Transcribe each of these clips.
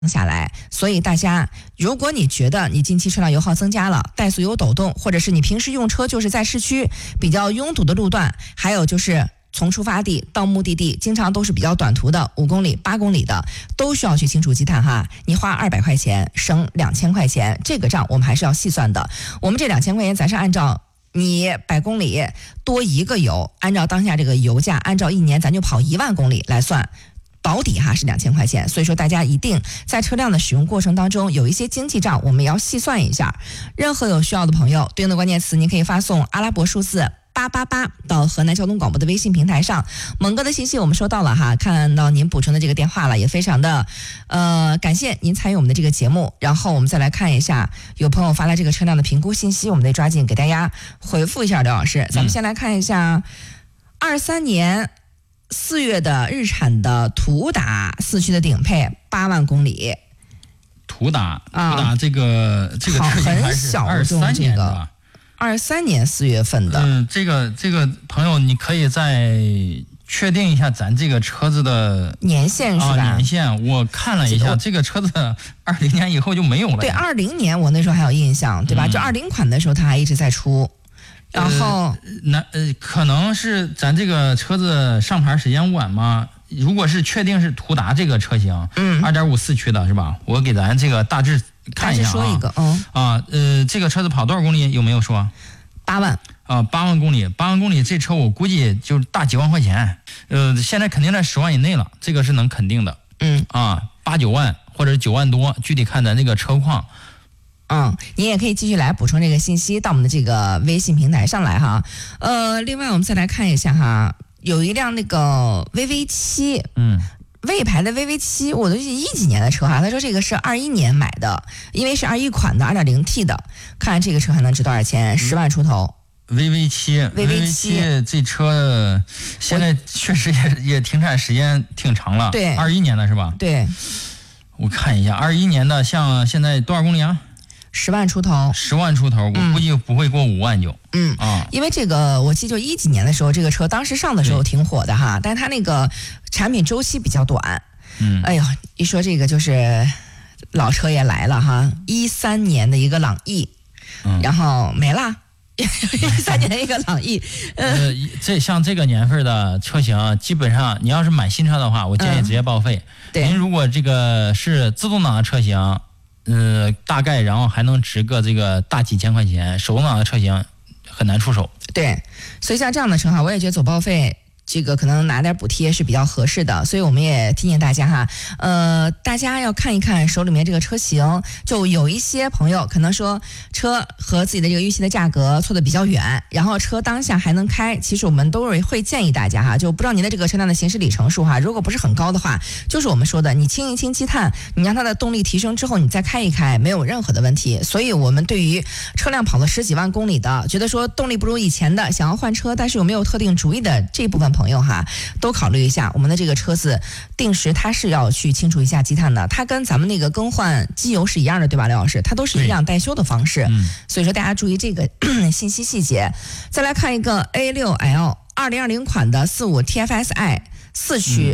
下来，所以大家，如果你觉得你近期车辆油耗增加了，怠速有抖动，或者是你平时用车就是在市区比较拥堵的路段，还有就是从出发地到目的地经常都是比较短途的5公里、8公里的，都需要去清除积碳哈。你花200块钱省2000块钱，这个账我们还是要细算的。我们这2000块钱咱是按照你100公里多一个油，按照当下这个油价，按照1年咱就跑1万公里来算。保底哈是2000块钱，所以说大家一定在车辆的使用过程当中有一些经济账，我们也要细算一下。任何有需要的朋友，对应的关键词您可以发送阿拉伯数字888到河南交通广播的微信平台上。猛哥的信息我们收到了哈，看到您补充的这个电话了，也非常的感谢您参与我们的这个节目。然后我们再来看一下，有朋友发来这个车辆的评估信息，我们得抓紧给大家回复一下刘老师。咱们先来看一下23年4月的日产的途达4驱的顶配8万公里。 途达这个车型还是23年的 ，23年4月份的。 这个朋友，你可以再确定一下咱这个车子的年限是吧？ 年限我看了一下，这个车子20年以后就没有了。 对，20年我那时候还有印象，对吧？就20款的时候它还一直在出。然后可能是咱这个车子上牌时间晚吗？如果是确定是途达这个车型，2.5四驱的是吧？我给咱这个大致看一下说一个这个车子跑多少公里有没有说 ？8万 8万公里，8万公里这车我估计就大几万块钱，现在肯定在10万以内了，这个是能肯定的。8、9万或者9万多，具体看咱这个车况。 您也可以继续来补充这个信息到我们的这个微信平台上来哈。另外我们再来看一下哈，有一辆那个 VV7，魏牌的 VV7，我都是10几年的车哈。他说这个是21年买的，因为是21款的 2.0T 的，看这个车还能值多少钱？10万出头。 VV7 这车现在确实也停产时间挺长了， 对 ，21年的是吧？ 对， 我看一下，21年的，像现在多少公里啊 ？10万出头 ，10万出头，我估计不会过5万就。 因为这个我记得就10几年的时候，这个车当时上的时候挺火的哈，但它那个产品周期比较短。哎呦，一说这个就是老车也来了哈，13年的一个朗逸，然后没了。13年的一个朗逸， 像这个年份的车型，基本上你要是买新车的话，我建议直接报废。您如果这个是自动挡的车型。大概然后还能值个这个大几千块钱，手动挡的车型很难出手。 对，所以像这样的车哈，我也觉得走报废这个可能拿点补贴是比较合适的，所以我们也提醒大家哈，大家要看一看手里面这个车型，就有一些朋友可能说车和自己的这个预期的价格错的比较远，然后车当下还能开，其实我们都会建议大家哈，就不知道您的这个车辆的行驶里程数哈，如果不是很高的话，就是我们说的，你清一清积碳，你让它的动力提升之后，你再开一开，没有任何的问题。所以我们对于车辆跑了10几万公里的，觉得说动力不如以前的，想要换车，但是有没有特定主意的这部分朋友哈，都考虑一下，我们的这个车子定时它是要去清除一下积碳的，它跟咱们那个更换机油是一样的，对吧，刘老师？它都是一样代修的方式，所以说大家注意这个信息细节。再来看一个 A6L 2020款的45 TFSI 4驱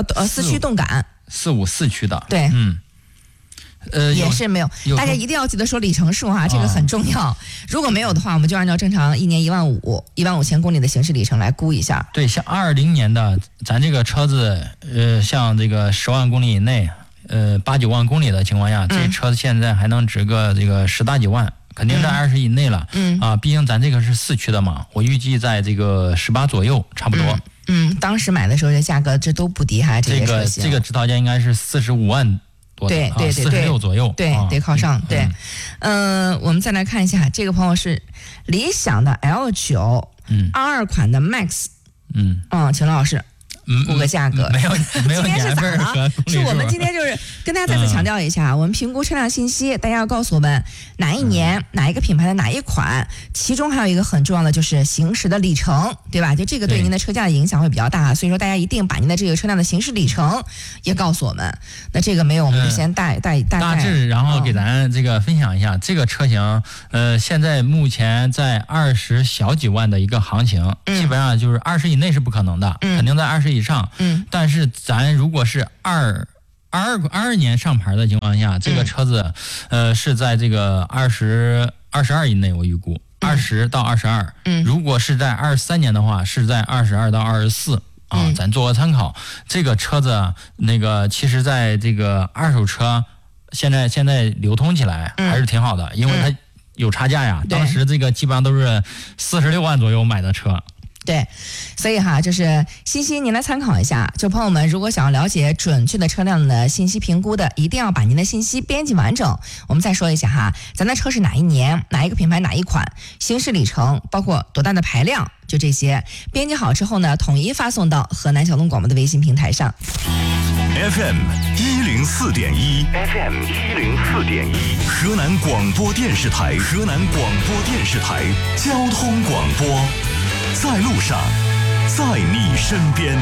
4驱动感 45四驱的， 对，也是没有，大家一定要记得说里程数哈，这个很重要。如果没有的话，我们就按照正常1年15000公里的行驶里程来估一下。 对，像20年的，咱这个车子，像这个10万公里以内，8、9万公里的情况下，这车子现在还能值个这个10大几万，肯定在20以内了。毕竟咱这个是4驱的嘛，我预计在这个18左右，差不多。 当时买的时候这价格这都不低哈，这个指导价应该是45万。 对 46左右， 对，得靠上。对，我们再来看一下，这个朋友是理想的 L9 22款的 Max， 请老师估个价格。 没有年份和公里数。 是我们今天就是跟大家再次强调一下，我们评估车辆信息，大家要告诉我们哪一年、哪一个品牌的哪一款，其中还有一个很重要的就是行驶的里程，对吧？就这个对您的车价的影响会比较大，所以说大家一定把您的这个车辆的行驶里程也告诉我们。那这个没有，我们就先大致，然后给咱这个分享一下这个车型。现在目前在20小几万的一个行情，基本上就是20以内是不可能的，肯定在20以上。但是咱如果是 22年上牌的情况下，这个车子是在这个22以内，我预估20到22。如果是在23年的话，是在22到24。咱做个参考。这个车子那个其实在这个二手车现在流通起来还是挺好的，因为它有差价呀。当时这个基本上都是46万左右买的车。 对，所以哈，就是欣欣您来参考一下。就朋友们，如果想要了解准确的车辆的信息评估的，一定要把您的信息编辑完整。我们再说一下哈，咱的车是哪一年、哪一个品牌、哪一款、行驶里程，包括多大的排量，就这些编辑好之后呢，统一发送到河南交通广播的微信平台上。 FM 104.1 FM 104.1河南广播电视台交通广播，在路上，在你身边。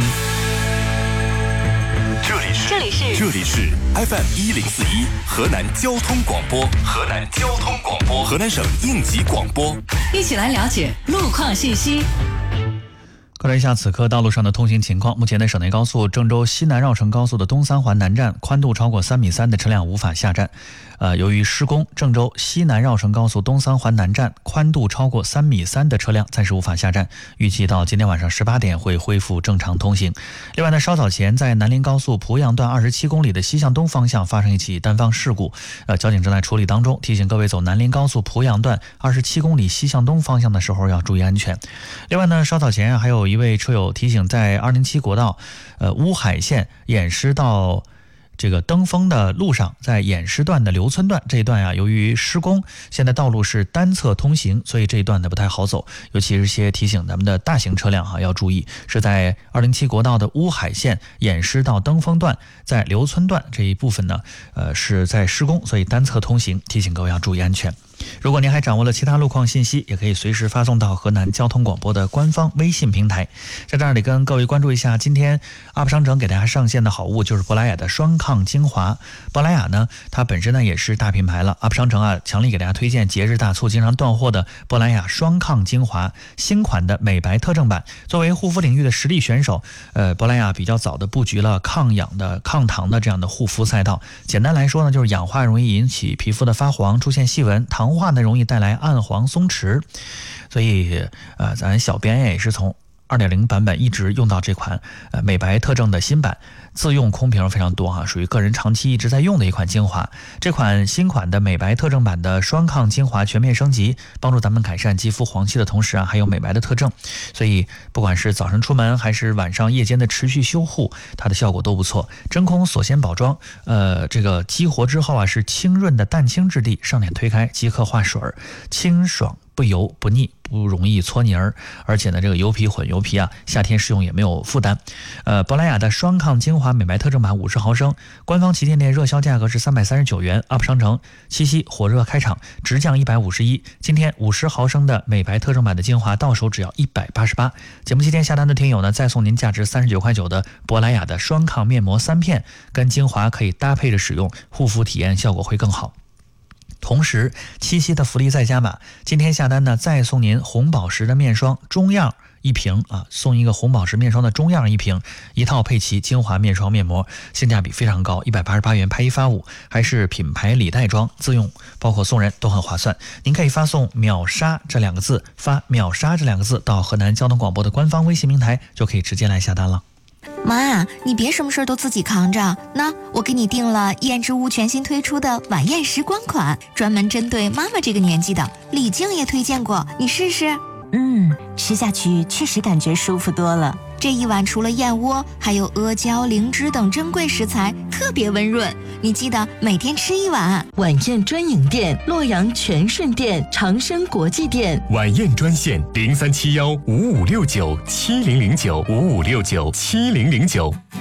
这里是 FM 104.1河南交通广播，河南省应急广播。 一起来了解路况信息。 看一下此刻道路上的通行情况。目前的省内高速郑州西南绕城高速的东三环南站，宽度超过3.3米的车辆无法下站。由于施工，郑州西南绕城高速东三环南站宽度超过3.3米的车辆暂时无法下站，预计到今天晚上18点会恢复正常通行。另外呢，稍早前在南林高速濮阳段27公里的西向东方向发生一起单方事故，交警正在处理当中，提醒各位走南林高速濮阳段27公里西向东方向的时候要注意安全。另外呢，稍早前还有一位车友提醒，在207国道乌海线偃师到这个登封的路上，在偃师段的刘村段这一段呀，由于施工，现在道路是单侧通行，所以这一段呢不太好走，尤其是些提醒咱们的大型车辆要注意，是在207国道的乌海线偃师到登封段，在刘村段这一部分呢，是在施工，所以单侧通行，提醒各位要注意安全。如果您还掌握了其他路况信息，也可以随时发送到河南交通广播的官方微信平台。在这里跟各位关注一下，今天 UP 商城给大家上线的好物就是珀莱雅的双抗精华。珀莱雅呢，它本身呢也是大品牌了， UP 商城强力给大家推荐节日大促经常断货的珀莱雅双抗精华新款的美白特证版。作为护肤领域的实力选手，珀莱雅比较早的布局了抗氧的、抗糖的这样的护肤赛道。简单来说呢，就是氧化容易引起皮肤的发黄，出现细纹，糖化呢容易带来暗黄松弛，所以咱小编也是从2.0 版本一直用到这款美白特证的新版，自用空瓶非常多属于个人长期一直在用的一款精华。这款新款的美白特证版的双抗精华全面升级，帮助咱们改善肌肤黄期的同时还有美白的特征，所以不管是早晨出门还是晚上夜间的持续修护，它的效果都不错。真空锁鲜宝装，这个激活之后是清润的淡青质地，上脸推开即刻化水，清爽不油不腻，不容易搓泥儿，而且呢，这个油皮混油皮夏天使用也没有负担。珀莱雅的双抗精华美白特证版50毫升，官方旗舰店热销价格是339元，UP 商城七夕火热开场，直降151。今天50毫升的美白特证版的精华到手只要188。节目期间下单的听友呢，再送您价值39.9块的珀莱雅的双抗面膜3片，跟精华可以搭配着使用，护肤体验效果会更好。同时七夕的福利再加码，今天下单呢再送您红宝石的面霜中样一瓶送一个红宝石面霜的中样一瓶，一套配齐精华面霜面膜，性价比非常高，188元拍1发5，还是品牌礼袋装，自用包括送人都很划算。您可以发送秒杀这2个字，发秒杀这2个字到河南交通广播的官方微信平台，就可以直接来下单了。 妈，你别什么事都自己扛着，那我给你订了燕之屋全新推出的晚宴时光款，专门针对妈妈这个年纪的，李静也推荐过，你试试。 吃下去确实感觉舒服多了。 这一碗除了燕窝，还有阿胶、灵芝等珍贵食材，特别温润。你记得每天吃1碗。 晚宴专营店：洛阳全顺店、长生国际店。 晚宴专线03715569700955697009。